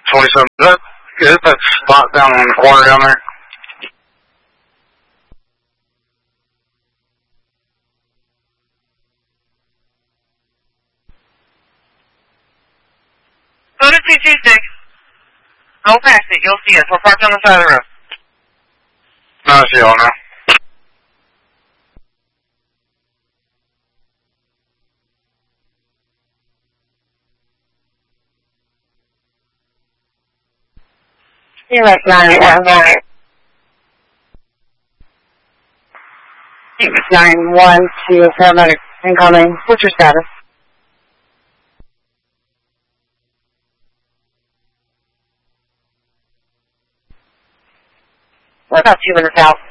27. Is that spot down in the corner down there? Go to 226. Go past it. You'll see us. We're parked on the side of the road. No, I see y'all now. US 911. US 912, paramedic incoming. What's your status? We're about 2 minutes out.